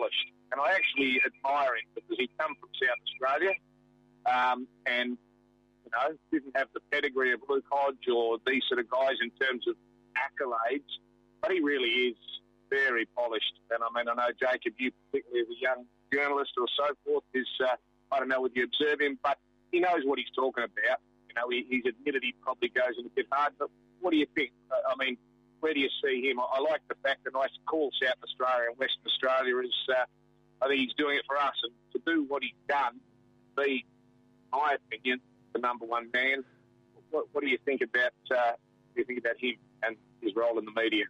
polished. And I actually admire him because he come from South Australia and, didn't have the pedigree of Luke Hodge or these sort of guys in terms of accolades, but he really is very polished. And I know, Jacob, you particularly as a young journalist or so forth, I don't know whether you observe him, but he knows what he's talking about. He's admitted he probably goes in a bit hard, but what do you think? Where do you see him? I like the fact that I call South Australia and Western Australia I think he's doing it for us, and to do what he's done, be, in my opinion, the number one man. What do you think about him and his role in the media?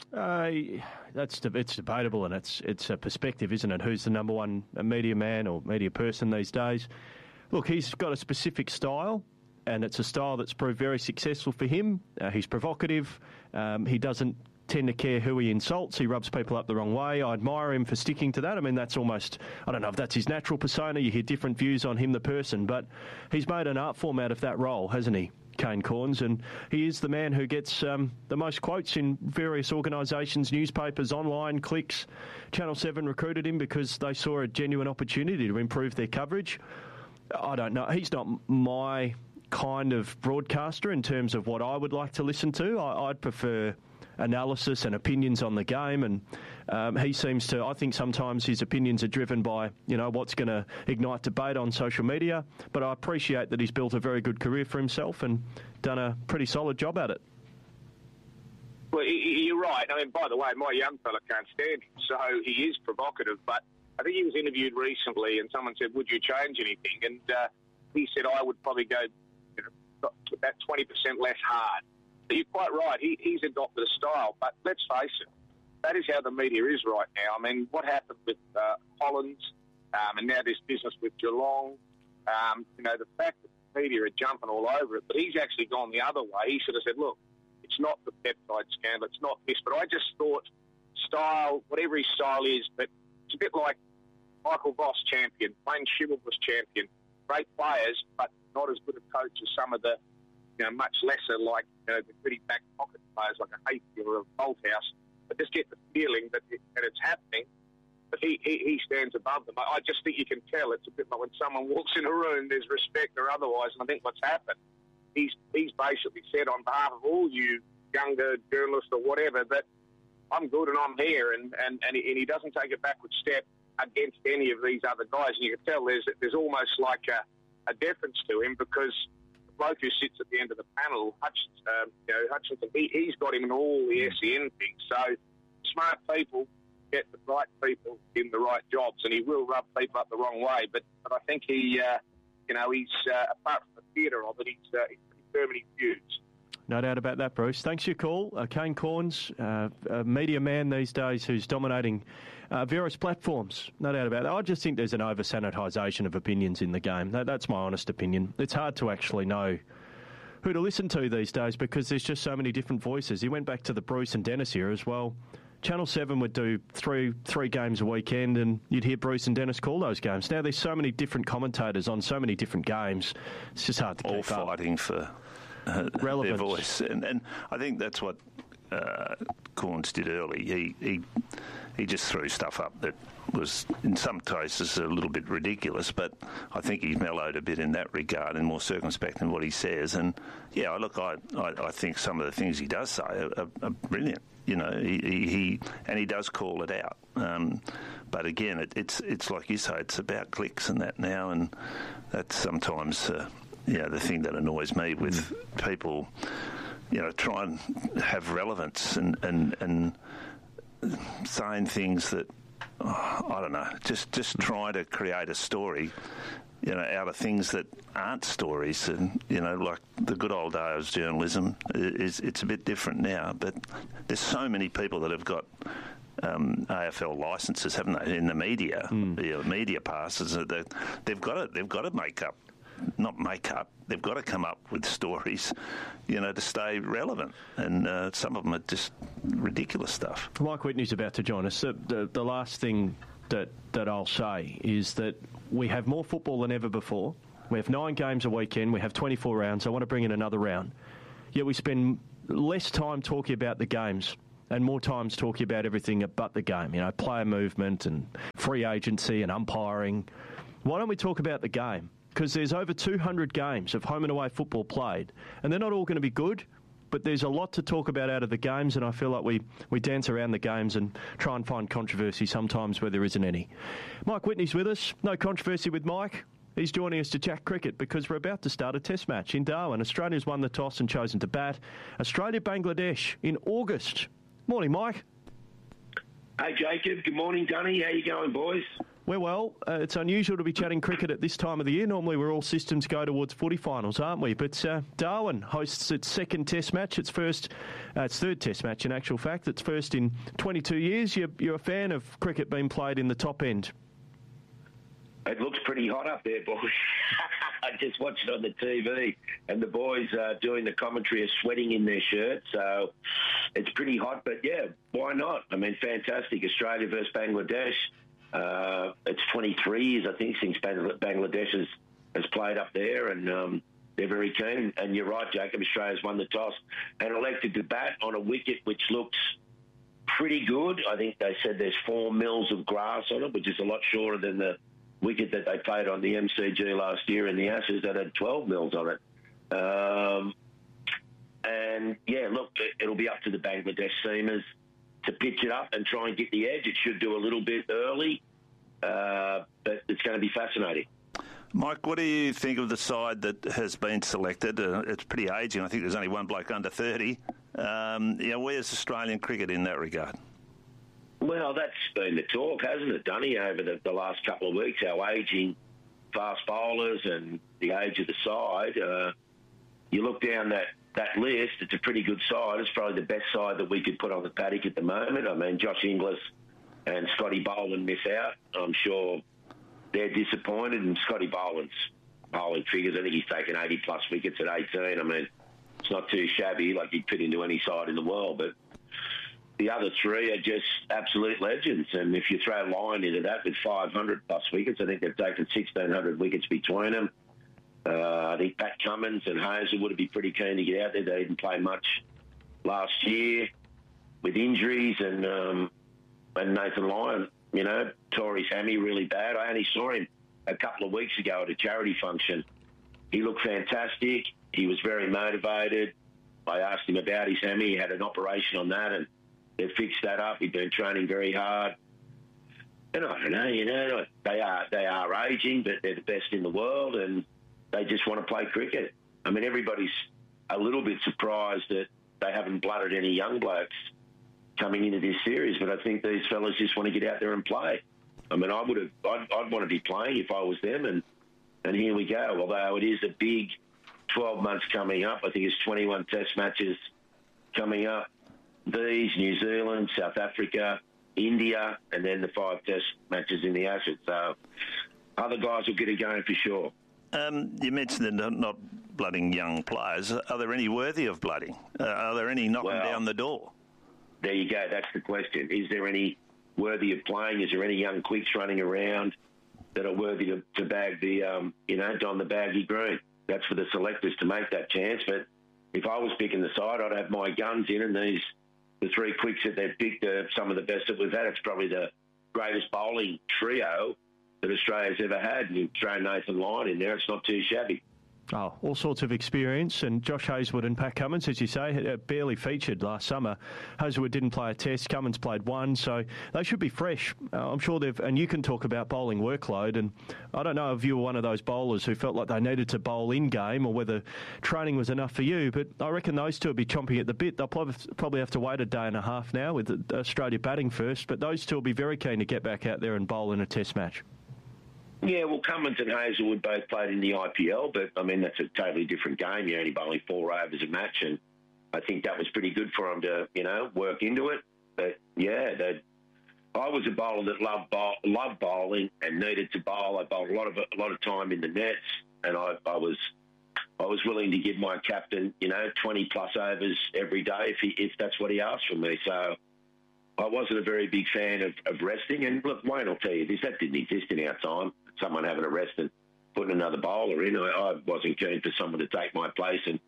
It's debatable, and it's a perspective, isn't it? Who's the number one media man or media person these days? Look, he's got a specific style, and it's a style that's proved very successful for him. He's provocative. He doesn't tend to care who he insults. He rubs people up the wrong way. I admire him for sticking to that. That's almost, I don't know if that's his natural persona. You hear different views on him, the person, but he's made an art form out of that role, hasn't he, Kane Cornes? And he is the man who gets the most quotes in various organisations, newspapers, online, clicks. Channel 7 recruited him because they saw a genuine opportunity to improve their coverage. I don't know. He's not my kind of broadcaster in terms of what I would like to listen to. I'd prefer analysis and opinions on the game, and he seems to, I think sometimes his opinions are driven by, what's going to ignite debate on social media, but I appreciate that he's built a very good career for himself and done a pretty solid job at it. Well, you're right. By the way, my young fella can't stand him, so he is provocative, but I think he was interviewed recently and someone said, would you change anything? And he said, I would probably go about 20% less hard. But you're quite right. He's adopted a style, but let's face it, that is how the media is right now. What happened with Collins and now this business with Geelong, the fact that the media are jumping all over it, but he's actually gone the other way. He should have said, look, it's not the peptide scandal, it's not this, but I just thought style, whatever his style is, but it's a bit like Michael Voss champion, Wayne Schimel was champion, great players, but not as good a coach as some of the much lesser, like the pretty back pocket players like a Hayfield or a Bolthouse. I just get the feeling that it's happening, but he stands above them. I just think you can tell. It's a bit like when someone walks in a room, there's respect or otherwise, and I think what's happened, he's basically said on behalf of all you younger journalists or whatever that I'm good and I'm here, and he doesn't take a backward step against any of these other guys. And you can tell there's almost like a deference to him because bloke who sits at the end of the panel, Hutchinson, he's got him in all the SEN things. So smart people get the right people in the right jobs, and he will rub people up the wrong way. But I think he's apart from the theatre of it, he's pretty firm in his views. No doubt about that, Bruce. Thanks for your call. Kane Cornes, a media man these days who's dominating various platforms. No doubt about that. I just think there's an over-sanitisation of opinions in the game. That's my honest opinion. It's hard to actually know who to listen to these days because there's just so many different voices. He went back to the Bruce and Dennis era as well. Channel 7 would do three games a weekend and you'd hear Bruce and Dennis call those games. Now there's so many different commentators on so many different games. It's just hard to keep up. All fighting for their voice, and I think that's what Cornes did early. He just threw stuff up that was in some cases a little bit ridiculous, but I think he's mellowed a bit in that regard and more circumspect in what he says. And yeah, look, I think some of the things he does say are brilliant. He does call it out. But again, it's like you say, it's about clicks and that now, and that's sometimes the thing that annoys me with people, try and have relevance and saying things that, I don't know, just try to create a story, out of things that aren't stories. And, like the good old days of journalism, it's a bit different now. But there's so many people that have got AFL licences, haven't they, in the media, media passes. They've got to they've got to come up with stories, to stay relevant. And some of them are just ridiculous stuff. Mike Whitney's about to join us. The last thing that I'll say is that we have more football than ever before. We have 9 games a weekend. We have 24 rounds. I want to bring in another round. Yet we spend less time talking about the games and more times talking about everything but the game, player movement and free agency and umpiring. Why don't we talk about the game? Because there's over 200 games of home and away football played, and they're not all going to be good, but there's a lot to talk about out of the games, and I feel like we dance around the games and try and find controversy sometimes where there isn't any. Mike Whitney's with us. No controversy with Mike. He's joining us to chat cricket because we're about to start a test match in Darwin. Australia's won the toss and chosen to bat. Australia-Bangladesh in August. Morning, Mike. Hey, Jacob. Good morning, Dunny. How you going, boys? We're well. It's unusual to be chatting cricket at this time of the year. Normally we're all systems go towards footy finals, aren't we? But Darwin hosts its second test match. Its third test match, in actual fact. It's first in 22 years. You're a fan of cricket being played in the top end. It looks pretty hot up there, boys. I just watched it on the TV, and the boys doing the commentary are sweating in their shirts, so it's pretty hot. But, yeah, why not? I mean, fantastic. Australia versus Bangladesh. It's 23 years, I think, since Bangladesh has played up there, and they're very keen. And you're right, Jacob, Australia's won the toss and elected to bat on a wicket which looks pretty good. I think they said there's 4 mils of grass on it, which is a lot shorter than the wicket that they played on the MCG last year in the Ashes that had 12 mils on it. And, yeah, look, it'll be up to the Bangladesh seamers to pitch it up and try and get the edge. It should do a little bit early, but it's going to be fascinating. Mike, what do you think of the side that has been selected? It's pretty ageing. I think there's only one bloke under 30. Where's Australian cricket in that regard? Well, that's been the talk, hasn't it, Dunny, over the last couple of weeks, our ageing fast bowlers and the age of the side. You look down that list, it's a pretty good side. It's probably the best side that we could put on the paddock at the moment. I mean, Josh Inglis and Scotty Boland miss out. I'm sure they're disappointed, and Scotty Boland's bowling figures, I think he's taken 80-plus wickets at 18. I mean, it's not too shabby, like he'd fit into any side in the world, but the other three are just absolute legends. And if you throw Lyon into that with 500-plus wickets, I think they've taken 1,600 wickets between them. I think Pat Cummins and Hazelwood would be pretty keen to get out there. They didn't play much last year with injuries, and Nathan Lyon, tore his hammy really bad. I only saw him a couple of weeks ago at a charity function. He looked fantastic. He was very motivated. I asked him about his hammy. He had an operation on that, and they fixed that up. He'd been training very hard. And I don't know, they are ageing, but they're the best in the world, and they just want to play cricket. I mean, everybody's a little bit surprised that they haven't blooded any young blokes coming into this series, but I think these fellas just want to get out there and play. I mean, I'd want to be playing if I was them, and here we go. Although it is a big 12 months coming up. I think it's 21 test matches coming up. These, New Zealand, South Africa, India, and then the 5 test matches in the Ashes. So other guys will get it going for sure. You mentioned they're not blooding young players. Are there any worthy of blooding? Are there any knocking down the door? There you go. That's the question. Is there any worthy of playing? Is there any young quicks running around that are worthy to bag the, don the baggy green? That's for the selectors to make that chance. But if I was picking the side, I'd have my guns in, and the 3 quicks that they've picked are some of the best that we've had. It's probably the greatest bowling trio that Australia's ever had, and you throw Nathan Lyon in there, it's not too shabby. Oh, all sorts of experience, and Josh Hazelwood and Pat Cummins, as you say, barely featured last summer. Hazelwood didn't play a test, Cummins played one, so they should be fresh. I'm sure and you can talk about bowling workload, and I don't know if you were one of those bowlers who felt like they needed to bowl in-game or whether training was enough for you, but I reckon those two will be chomping at the bit. They'll probably have to wait a day and a half now with Australia batting first, but those two will be very keen to get back out there and bowl in a test match. Yeah, well, Cummins and Hazelwood both played in the IPL, but, I mean, that's a totally different game. You're only bowling 4 overs a match, and I think that was pretty good for them to, work into it. But, yeah, I was a bowler that loved bowling and needed to bowl. I bowled a lot of time in the nets, and I was willing to give my captain, 20-plus overs every day if that's what he asked from me. So I wasn't a very big fan of resting. And, look, Wayne will tell you this, that didn't exist in our time. Someone having a rest and putting another bowler in. I wasn't keen for someone to take my place and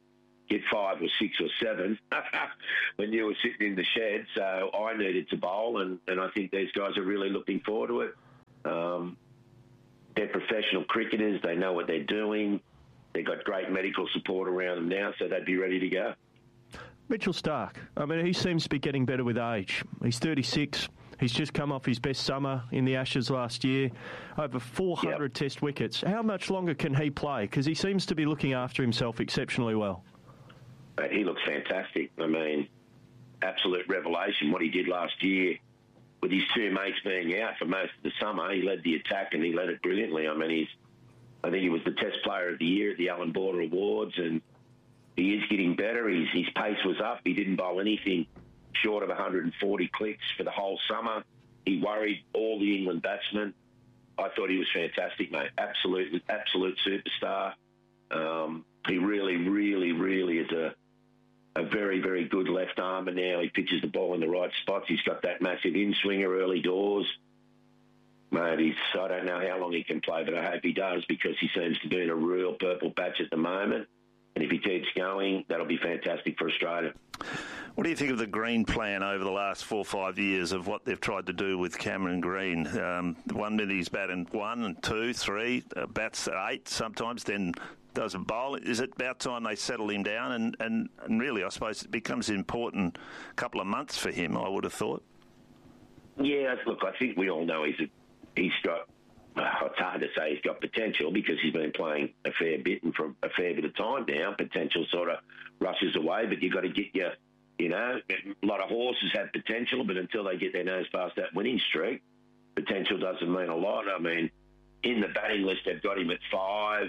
get 5 or 6 or 7 when you were sitting in the shed. So I needed to bowl, and I think these guys are really looking forward to it. They're professional cricketers. They know what they're doing. They've got great medical support around them now, so they'd be ready to go. Mitchell Starc, I mean, he seems to be getting better with age. He's 36. He's just come off his best summer in the Ashes last year. Over 400 Test wickets. How much longer can he play? Because he seems to be looking after himself exceptionally well. But he looks fantastic. I mean, absolute revelation what he did last year with his 2 mates being out for most of the summer. He led the attack and he led it brilliantly. I mean, I think he was the Test Player of the Year at the Allan Border Awards, and he is getting better. His pace was up. He didn't bowl anything short of 140 clicks for the whole summer. He worried all the England batsmen. I thought he was fantastic, mate. Absolute superstar. He really, really, really is a very, very good left armer now. He pitches the ball in the right spots. He's got that massive in-swinger early doors. Mate, I don't know how long he can play, but I hope he does, because he seems to be in a real purple patch at the moment. And if he keeps going, that'll be fantastic for Australia. What do you think of the Green plan over the last 4 or 5 years of what they've tried to do with Cameron Green? 1 minute he's batting 1 and 2, 3, bats 8 sometimes, then does a bowl. Is it about time they settle him down? And really, I suppose it becomes an important couple of months for him, I would have thought. Yeah, look, I think we all know he's got... it's hard to say he's got potential, because he's been playing a fair bit and for a fair bit of time now. Potential sort of rushes away, but you've got to get a lot of horses have potential, but until they get their nose past that winning streak, potential doesn't mean a lot. I mean, in the batting list, they've got him at 5.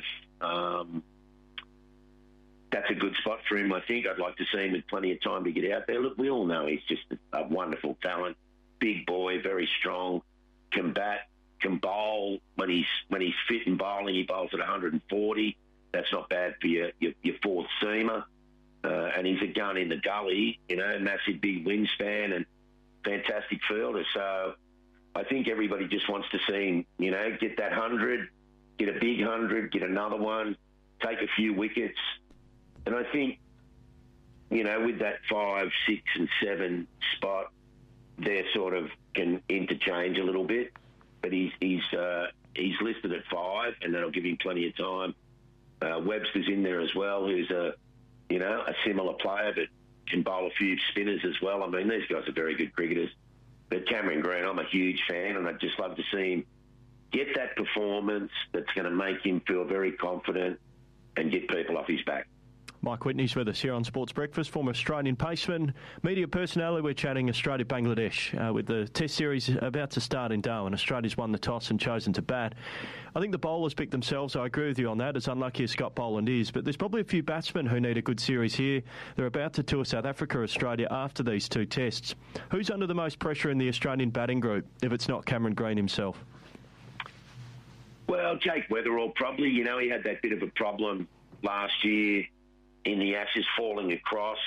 That's a good spot for him, I think. I'd like to see him with plenty of time to get out there. Look, we all know he's just a wonderful talent. Big boy, very strong, can bat, can bowl. When he's fit and bowling, he bowls at 140. That's not bad for your fourth seamer. And he's a gun in the gully, massive big wingspan and fantastic fielder. So I think everybody just wants to see him, get that 100, get a big 100, get another one, take a few wickets. And I think, with that 5, 6 and 7 spot, they're sort of can interchange a little bit. But he's listed at 5, and that'll give him plenty of time. Webster's in there as well, who's a similar player, but can bowl a few spinners as well. I mean, these guys are very good cricketers. But Cameron Green, I'm a huge fan, and I'd just love to see him get that performance that's going to make him feel very confident and get people off his back. Mike Whitney's with us here on Sports Breakfast, former Australian paceman, media personality. We're chatting Australia-Bangladesh with the Test series about to start in Darwin. Australia's won the toss and chosen to bat. I think the bowlers picked themselves. I agree with you on that, as unlucky as Scott Boland is. But there's probably a few batsmen who need a good series here. They're about to tour South Africa, Australia after these 2 tests. Who's under the most pressure in the Australian batting group, if it's not Cameron Green himself? Well, Jake Weatherall probably. He had that bit of a problem last year in the Ashes, falling across.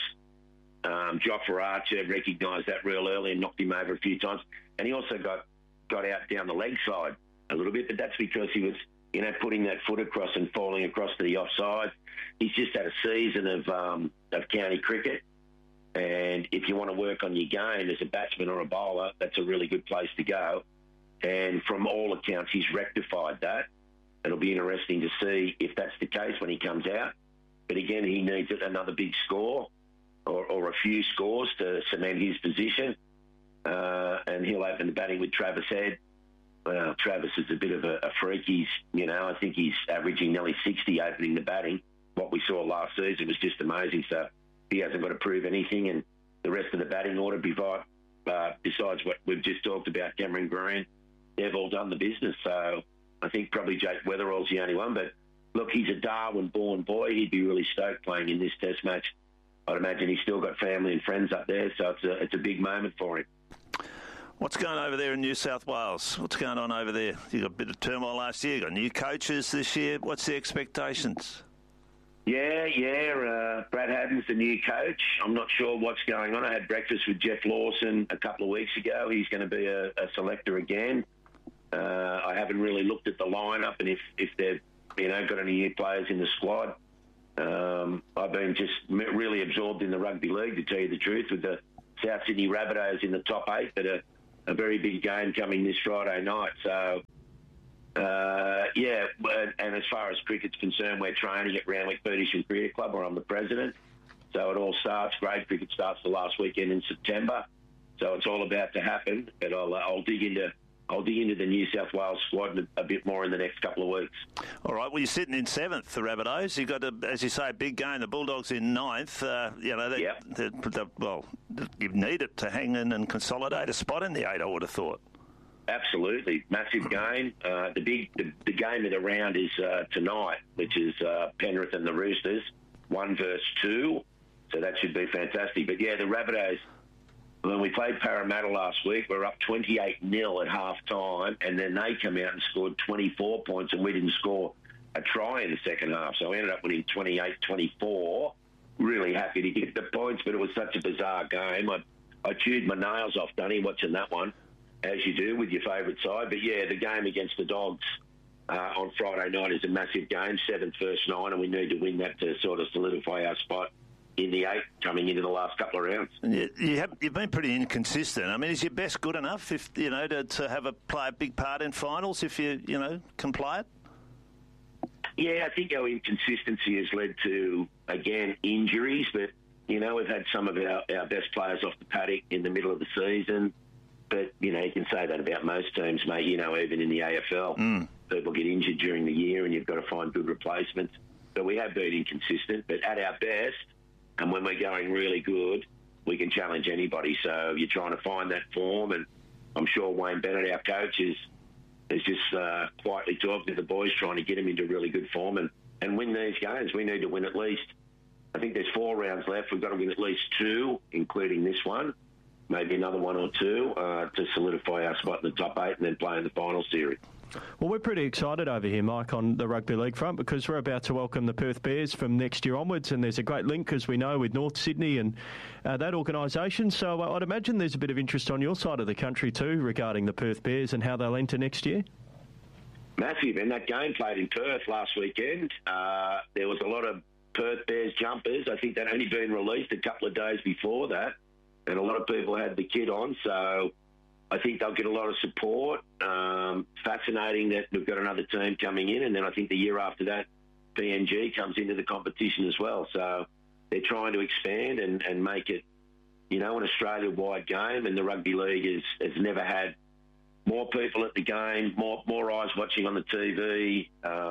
Jofra Archer recognised that real early and knocked him over a few times. And he also got out down the leg side a little bit, but that's because he was, putting that foot across and falling across to the offside. He's just had a season of county cricket. And if you want to work on your game as a batsman or a bowler, that's a really good place to go. And from all accounts, he's rectified that. It'll be interesting to see if that's the case when he comes out. But again, he needs another big score or a few scores to cement his position. And he'll open the batting with Travis Head. Well, Travis is a bit of a freak. I think he's averaging nearly 60 opening the batting. What we saw last season was just amazing. So he hasn't got to prove anything. And the rest of the batting order, besides what we've just talked about, Cameron Green, they've all done the business. So I think probably Jake Weatherall's the only one. But look, he's a Darwin-born boy. He'd be really stoked playing in this Test match. I'd imagine he's still got family and friends up there, so it's a big moment for him. What's going on over there in New South Wales? What's going on over there? You got a bit of turmoil last year. You got new coaches this year. What's the expectations? Yeah. Brad Haddon's the new coach. I'm not sure what's going on. I had breakfast with Jeff Lawson a couple of weeks ago. He's going to be a selector again. I haven't really looked at the lineup and if they've got any new players in the squad. I've been just really absorbed in the rugby league, to tell you the truth, with the South Sydney Rabbitohs in the top 8, but a very big game coming this Friday night. So, and as far as cricket's concerned, we're training at Randwick Petersham Cricket Club, where I'm the president. So it all starts. Grade cricket starts the last weekend in September. So it's all about to happen. But I'll dig into the New South Wales squad a bit more in the next couple of weeks. All right. Well, you're sitting in 7th, the Rabbitohs. You've got, as you say, a big game. The Bulldogs in 9th. You need it to hang in and consolidate a spot in the 8, I would have thought. Absolutely. Massive game. The game of the round is tonight, which is Penrith and the Roosters, 1 versus 2. So that should be fantastic. But, yeah, the Rabbitohs, when we played Parramatta last week, we were up 28-0 at half-time, and then they come out and scored 24 points, and we didn't score a try in the second half. So we ended up winning 28-24. Really happy to get the points, but it was such a bizarre game. I chewed my nails off, Dunny, watching that one, as you do with your favourite side. But, yeah, the game against the Dogs on Friday night is a massive game, 7th versus 9, and we need to win that to sort of solidify our spot in the 8 coming into the last couple of rounds. You've been pretty inconsistent. I mean, is your best good enough if to play a big part in finals if you can play it? Yeah, I think our inconsistency has led to, again, injuries. But, we've had some of our best players off the paddock in the middle of the season. But, you can say that about most teams, mate. Even in the AFL, people get injured during the year and you've got to find good replacements. So we have been inconsistent, but at our best, and when we're going really good, we can challenge anybody. So you're trying to find that form, and I'm sure Wayne Bennett, our coach, is just quietly talking to the boys, trying to get them into really good form and win these games. We need to win at least, I think there's 4 rounds left. We've got to win at least 2, including this one, maybe another 1 or 2 to solidify our spot in the top 8 and then play in the final series. Well, we're pretty excited over here, Mike, on the rugby league front because we're about to welcome the Perth Bears from next year onwards, and there's a great link, as we know, with North Sydney and that organisation. So I'd imagine there's a bit of interest on your side of the country too regarding the Perth Bears and how they'll enter next year. Massive, and that game played in Perth last weekend. There was a lot of Perth Bears jumpers. I think they'd only been released a couple of days before that, and a lot of people had the kit on, so I think they'll get a lot of support. Fascinating that we've got another team coming in, and then I think the year after that, PNG comes into the competition as well. So they're trying to expand and make it, an Australia-wide game, and the rugby league has never had more people at the game, more eyes watching on the TV.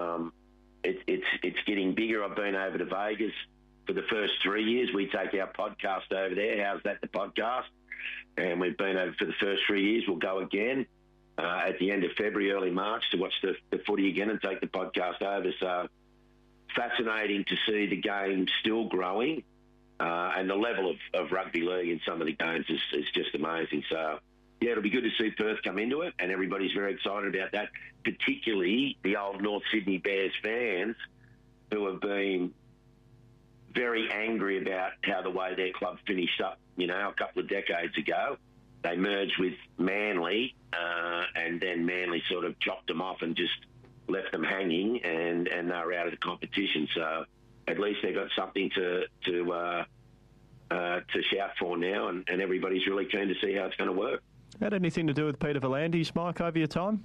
It's getting bigger. I've been over to Vegas for the first 3 years. We take our podcast over there. How's that, the podcast? And we've been over for the first 3 years. We'll go again at the end of February, early March to watch the footy again and take the podcast over. So fascinating to see the game still growing and the level of rugby league in some of the games is just amazing. So, yeah, it'll be good to see Perth come into it, and everybody's very excited about that, particularly the old North Sydney Bears fans who have been very angry about how the way their club finished up, a couple of decades ago. They merged with Manly and then Manly sort of chopped them off and just left them hanging and they were out of the competition. So at least they've got something to shout for now, and everybody's really keen to see how it's going to work. Had anything to do with Peter V'landys, Mike, over your time?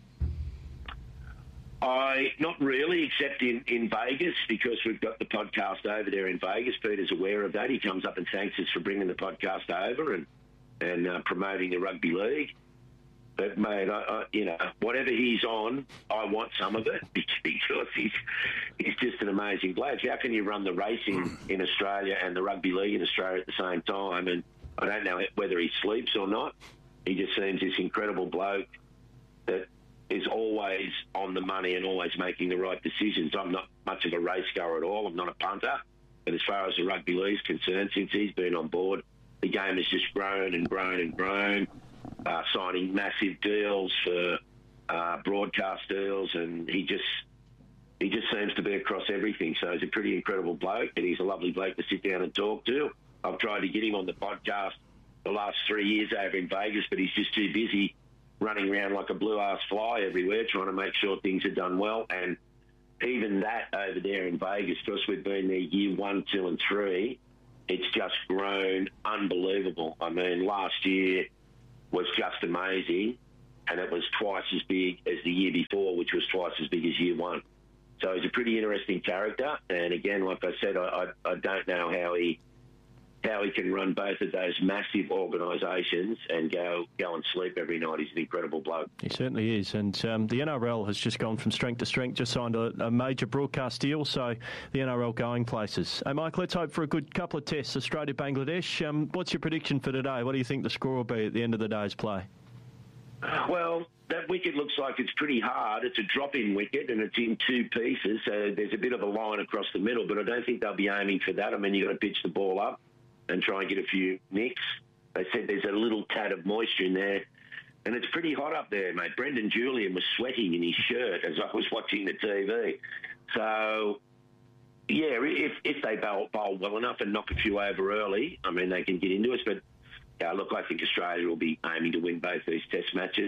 Not really, except in Vegas, because we've got the podcast over there in Vegas. Peter's aware of that. He comes up and thanks us for bringing the podcast over and promoting the rugby league. But, mate, whatever he's on, I want some of it because he's just an amazing bloke. How can you run the racing in Australia and the rugby league in Australia at the same time? And I don't know whether he sleeps or not. He just seems this incredible bloke that is always on the money and always making the right decisions. I'm not much of a race goer at all. I'm not a punter. But as far as the rugby league is concerned, since he's been on board, the game has just grown and grown and grown, signing massive deals for broadcast deals, and he just seems to be across everything. So he's a pretty incredible bloke, and he's a lovely bloke to sit down and talk to. I've tried to get him on the podcast the last 3 years over in Vegas, but he's just too busy running around like a blue-ass fly everywhere, trying to make sure things are done well. And even that over there in Vegas, because we've been there year 1, 2 and 3, it's just grown unbelievable. I mean, last year was just amazing, and it was twice as big as the year before, which was twice as big as year 1. So he's a pretty interesting character, and again, like I said, I don't know how he can run both of those massive organisations and go and sleep every night. He's an incredible bloke. He certainly is. And the NRL has just gone from strength to strength, just signed a major broadcast deal, so the NRL going places. Hey, Mike, let's hope for a good couple of tests. Australia-Bangladesh. What's your prediction for today? What do you think the score will be at the end of the day's play? Well, that wicket looks like it's pretty hard. It's a drop-in wicket, and it's in 2 pieces, so there's a bit of a line across the middle, but I don't think they'll be aiming for that. I mean, you've got to pitch the ball up and try and get a few nicks. They said there's a little tad of moisture in there, and it's pretty hot up there, mate. Brendan Julian was sweating in his shirt as I was watching the TV. So, yeah, if they bowl well enough and knock a few over early, I mean, they can get into us. But, yeah, look, I think Australia will be aiming to win both these test matches.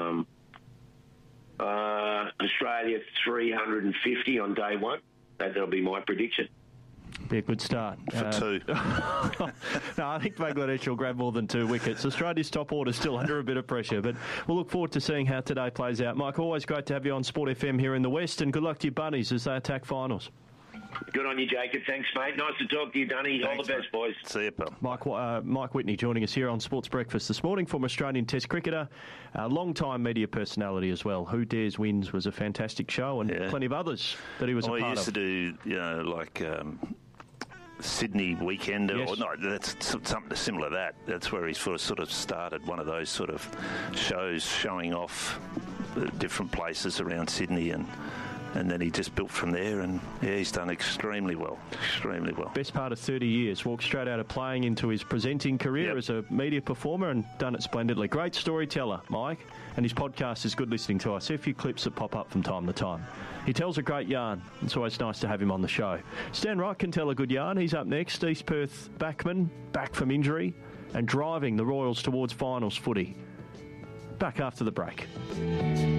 Australia 350 on day 1. That'll be my prediction. Be a good start. For 2. No, I think Bangladesh will grab more than 2 wickets. Australia's top order still under a bit of pressure, but we'll look forward to seeing how today plays out. Mike, always great to have you on Sport FM here in the West, and good luck to your bunnies as they attack finals. Good on you, Jacob. Thanks, mate. Nice to talk to you, Dunny. All the best, mate. Boys. See you, pal. Mike Whitney joining us here on Sports Breakfast this morning, former Australian Test cricketer, long-time media personality as well. Who Dares Wins was a fantastic show, and plenty of others that he was a part of. He used to do, like Sydney Weekend, yes. or no, that's something similar to that. That's where he sort of started one of those sort of shows showing off the different places around Sydney, and then he just built from there, and he's done extremely well. Best part of 30 years, walked straight out of playing into his presenting career as a media performer and done it splendidly. Great storyteller, Mike, and his podcast is good listening to. I see a few clips that pop up from time to time. He tells a great yarn. It's always nice to have him on the show. Stan Wright can tell a good yarn. He's up next. East Perth backman, back from injury, and driving the Royals towards finals footy. Back after the break.